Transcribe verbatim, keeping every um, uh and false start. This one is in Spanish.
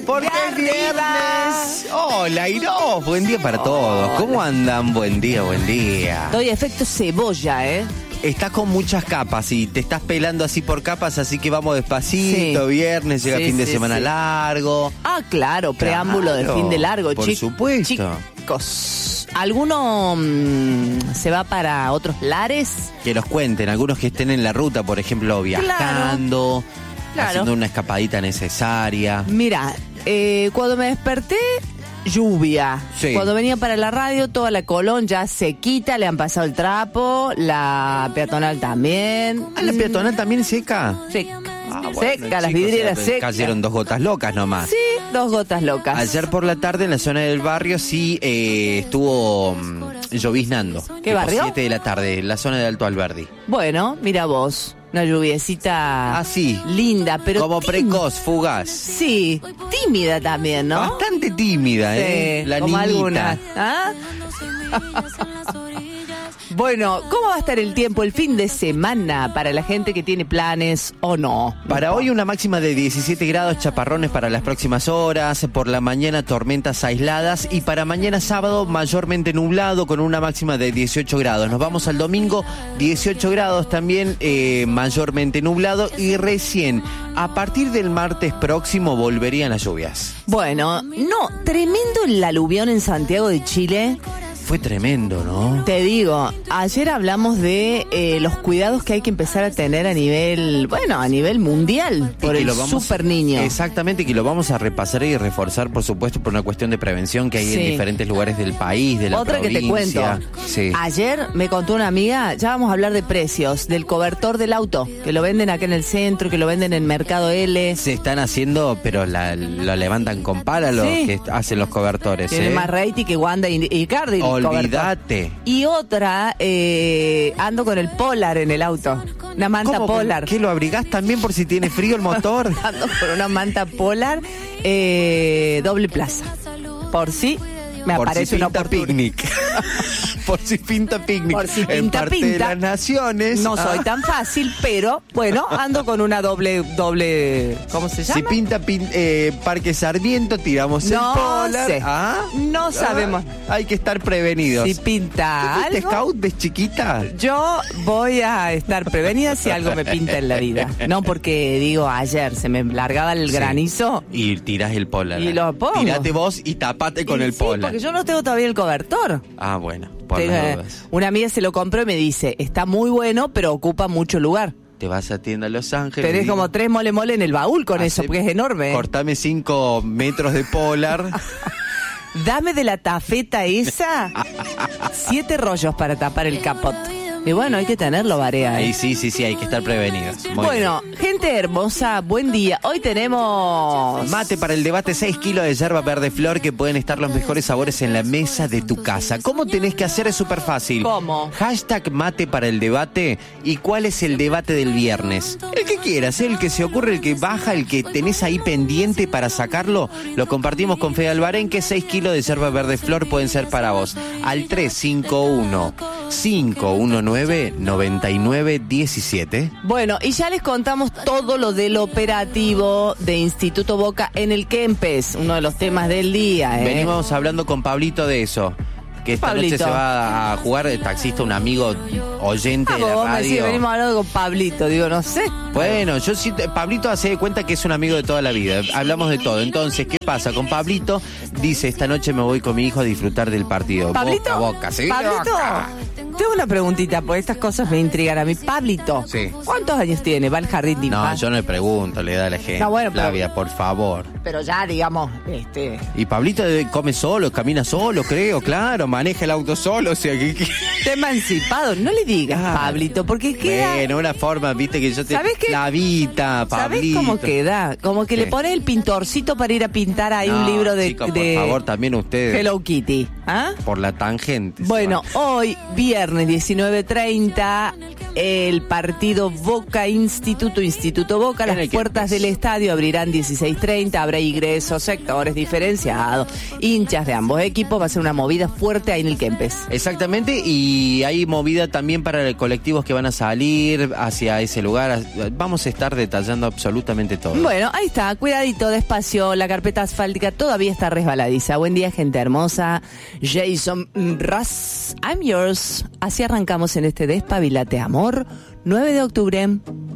Porque es viernes. Hola, Irof. Buen día para todos. ¿Cómo andan? Buen día, buen día. Doy efecto cebolla, ¿eh? Estás con muchas capas y te estás pelando así por capas, así que vamos despacito. Sí. Viernes, llega sí, fin de sí, semana sí. largo. Ah, claro, preámbulo claro, del fin de largo. Por Chic- supuesto. Chicos, ¿alguno mmm, se va para otros lares? Que los cuenten, algunos que estén en la ruta, por ejemplo, viajando, claro. Claro. haciendo una escapadita necesaria. Mira, eh, cuando me desperté, lluvia. Sí. Cuando venía para la radio, toda la Colón ya sequita, le han pasado el trapo, la peatonal también. ¿Ah, la peatonal también seca? Seca. Ah, bueno, seca, las chicos, vidrieras o sea, secas. Cayeron dos gotas locas nomás. Sí, dos gotas locas. Ayer por la tarde en la zona del barrio sí eh, estuvo mmm, lloviznando. ¿Qué barrio? siete de la tarde, en la zona de Alto Alberdi. Bueno, mira vos, una lluviecita ah, sí. linda, pero como tim- precoz, fugaz. Sí, tímida también, ¿no? Bastante tímida, Sí, ¿eh? La como niñita. algunas. ¿Ah? Bueno, ¿cómo va a estar el tiempo el fin de semana para la gente que tiene planes o no? Para hoy una máxima de diecisiete grados, chaparrones para las próximas horas, por la mañana tormentas aisladas y para mañana sábado mayormente nublado con una máxima de dieciocho grados. Nos vamos al domingo, dieciocho grados también, eh, mayormente nublado y recién a partir del martes próximo volverían las lluvias. Bueno, no, tremendo el aluvión en Santiago de Chile. Fue tremendo, ¿no? Te digo, ayer hablamos de eh, los cuidados que hay que empezar a tener a nivel, bueno, a nivel mundial por el super niño. Exactamente, que lo vamos a repasar y reforzar, por supuesto, por una cuestión de prevención que hay sí. en diferentes lugares del país, de la Otra provincia. que te cuento. Sí. Ayer me contó una amiga, ya vamos a hablar de precios, del cobertor del auto, que lo venden acá en el centro, que lo venden en Mercado L. Se están haciendo, pero la, lo levantan con pala los sí. que hacen los cobertores. Tiene ¿eh? más rating que Wanda y Icardi. Olvídate. Y otra, eh, ando con el Polar en el auto. Una manta ¿Cómo? Polar. ¿Qué lo abrigás también por si tiene frío el motor? Ando con una manta Polar, eh, doble plaza. Por si me por aparece si una pinta oportunidad. picnic. Por si pinta picnic. Por si en pinta, parte pinta. de las naciones. No ah. soy tan fácil, pero bueno, ando con una doble, doble, ¿cómo se llama? Si pinta pin, eh, Parque Sarmiento, tiramos no el Polar. Sé. ¿Ah? No sabemos. Ah, hay que estar prevenidos. Si pinta ¿Tú fuiste algo, scout de chiquita? yo voy a estar prevenida si algo me pinta en la vida. No porque, digo, ayer se me largaba el sí. granizo. Y tirás el Polar. Y lo pongo. Tirate vos y tapate con y el sí, Polar. porque yo no tengo todavía el cobertor. Ah, bueno. Por Te, las dudas. Una amiga se lo compró y me dice, está muy bueno, pero ocupa mucho lugar. Te vas a tienda Los Ángeles. Tenés como tres mole mole en el baúl con eso, porque es enorme. Cortame cinco metros de Polar. Dame de la tafeta esa siete rollos para tapar el capot. Y bueno, hay que tenerlo, Barea. ¿eh? Sí, sí, sí, hay que estar prevenidos. Muy bueno, bien. gente hermosa, buen día. Hoy tenemos... Mate para el debate, seis kilos de yerba verde flor que pueden estar los mejores sabores en la mesa de tu casa. ¿Cómo tenés que hacer? Es súper fácil. ¿Cómo? Hashtag mate para el debate. ¿Y cuál es el debate del viernes? El que quieras, el que se ocurre, el que baja, el que tenés ahí pendiente para sacarlo. Lo compartimos con Fede Albarén, que seis kilos de yerba verde flor pueden ser para vos. Al tres cinco uno, cinco uno nueve, noventa y nueve diecisiete. Bueno, y ya les contamos todo lo del operativo de Instituto Boca en el Kempes, uno de los temas del día. ¿eh? Venimos hablando con Pablito de eso. Que esta Pablito. noche se va a jugar el taxista, un amigo oyente Ah, de la vos me radio. decís, venimos hablando con Pablito, digo, no sé. Bueno, yo sí, Pablito hace de cuenta que es un amigo de toda la vida. Hablamos de todo. Entonces, ¿qué pasa? Con Pablito dice, esta noche me voy con mi hijo a disfrutar del partido. ¿Pablito? Boca, boca, ¿sí? ¿Pablito? Boca. Tengo una preguntita, porque estas cosas me intrigan a mí. Pablito, Sí. ¿cuántos años tiene? ¿Va al jardín de No, infantes? yo no le pregunto, le da a la gente. No, bueno, pero- Flavia, por favor. Pero ya, digamos, este... Y Pablito come solo, camina solo, creo, claro, maneja el auto solo, o sea que... que- Está emancipado, no le digas, Ah. Pablito, porque queda... Bueno, una forma, viste, que yo te... ¿Sabés qué? Flavita, ¿Sabés Pablito. cómo queda? Como que ¿Qué? le pone el pintorcito para ir a pintar ahí un No, libro de, chicos, de por favor, también ustedes. Hello Kitty. ¿Ah? Por la tangente. Bueno, se va. hoy, viernes diecinueve treinta, el partido Boca Instituto, Instituto Boca. Las puertas del estadio abrirán dieciséis treinta, habrá ingresos, sectores diferenciados, hinchas de ambos equipos, va a ser una movida fuerte ahí en el Kempes. Exactamente, y hay movida también para colectivos que van a salir hacia ese lugar. Vamos a estar detallando absolutamente todo. Bueno, ahí está, cuidadito, despacio, la carpeta asfáltica todavía está resbaladiza. Buen día, gente hermosa. Jason Russ, I'm yours. Así arrancamos en este Despabilate Amor, nueve de octubre.